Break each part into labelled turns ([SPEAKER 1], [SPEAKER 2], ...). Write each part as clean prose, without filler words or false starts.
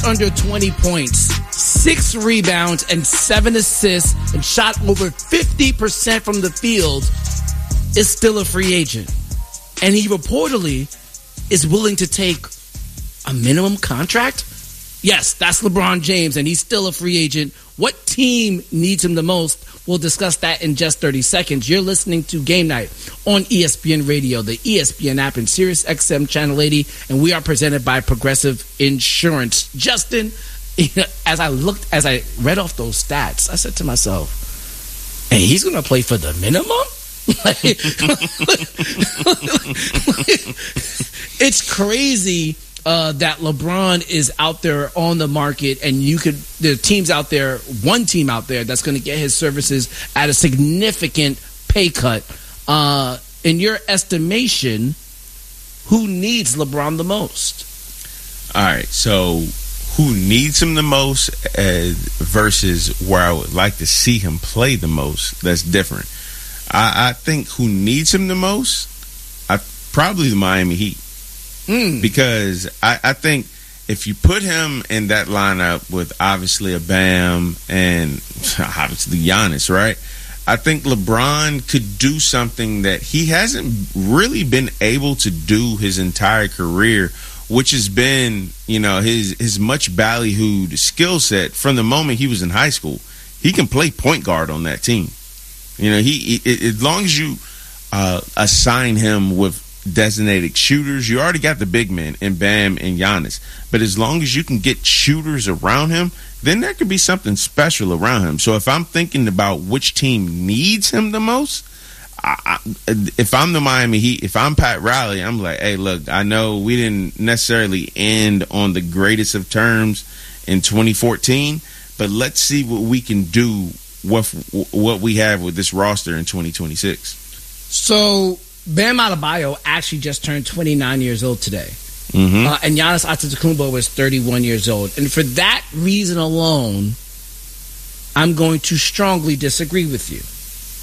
[SPEAKER 1] under 20 points, 6 rebounds, and 7 assists, and shot over 50% from the field, is still a free agent. And he reportedly is willing to take a minimum contract? Yes, that's LeBron James, and he's still a free agent. What team needs him the most? We'll discuss that in just 30 seconds. You're listening to Game Night on ESPN Radio, the ESPN app, and Sirius XM Channel 80, and we are presented by Progressive Insurance. Justin, as I read off those stats, I said to myself, hey, he's going to play for the minimum? It's crazy that LeBron is out there on the market, and the teams out there, one team out there that's going to get his services at a significant pay cut. In your estimation, who needs LeBron the most?
[SPEAKER 2] All right, so who needs him the most versus where I would like to see him play the most, that's different. I think who needs him the most, probably the Miami Heat. Because I think if you put him in that lineup with obviously a Bam and obviously Giannis, right? I think LeBron could do something that he hasn't really been able to do his entire career, which has been, his much ballyhooed skill set from the moment he was in high school. He can play point guard on that team. He as long as you assign him with designated shooters, you already got the big men in Bam and Giannis. But as long as you can get shooters around him, then there could be something special around him. So if I'm thinking about which team needs him the most, if I'm the Miami Heat, if I'm Pat Riley, I'm like, hey, look, I know we didn't necessarily end on the greatest of terms in 2014, but let's see what we can do with what we have with this roster in 2026.
[SPEAKER 1] So Bam Adebayo actually just turned 29 years old today. And Giannis Antetokounmpo was 31 years old. And for that reason alone, I'm going to strongly disagree with you.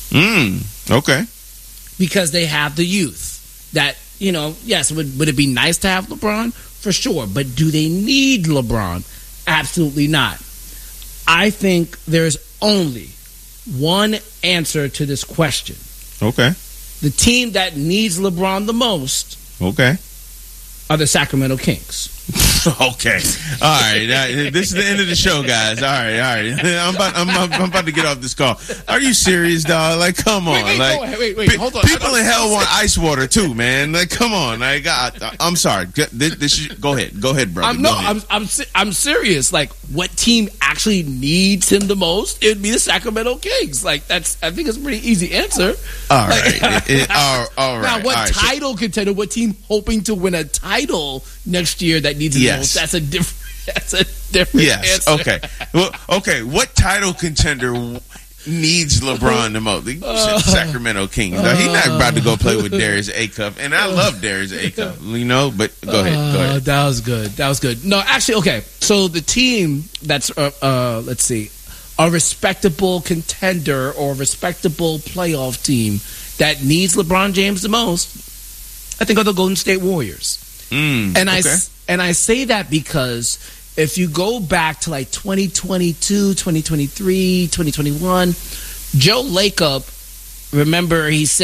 [SPEAKER 2] Okay.
[SPEAKER 1] Because they have the youth. That, yes, would it be nice to have LeBron? For sure. But do they need LeBron? Absolutely not. I think there's only one answer to this question.
[SPEAKER 2] Okay.
[SPEAKER 1] The team that needs LeBron the most, are the Sacramento Kings.
[SPEAKER 2] Okay. All right. This is the end of the show, guys. All right. I'm about to get off this call. Are you serious, dog? Like, come on.
[SPEAKER 1] Wait. Hold on.
[SPEAKER 2] People in hell want ice water too, man. Like, come on. Like, I'm sorry. Go ahead, brother.
[SPEAKER 1] I'm serious. Like, what team actually needs him the most? It would be the Sacramento Kings. Like, I think it's a pretty easy answer.
[SPEAKER 2] All right. All right.
[SPEAKER 1] Now, what title contender? What team hoping to win a title next year that needs him the most? That's a different answer.
[SPEAKER 2] Okay. Well, okay. What title contender needs LeBron the most? Sacramento Kings. He's not about to go play with Darius Acuff, and I love Darius Acuff, but go ahead.
[SPEAKER 1] That was good. No, actually, okay. So the team that's, let's see, a respectable contender or a respectable playoff team that needs LeBron James the most, I think, are the Golden State Warriors. And I say that because if you go back to like 2022, 2023, 2021, Joe Lacob, remember he said